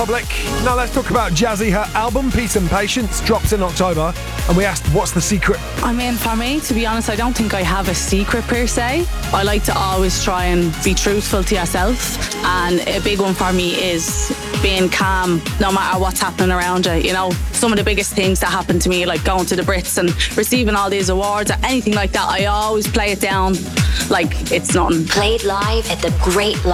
Public. Now let's talk about Jazzy. Her album, Peace and Patience, drops in October, and we asked, what's the secret? I mean, for me, to be honest, I don't think I have a secret per se. I like to always try and be truthful to yourself, and a big one for me is being calm no matter what's happening around you. You know, some of the biggest things that happened to me, like going to the Brits and receiving all these awards or anything like that, I always play it down like it's nothing. Played live at the Great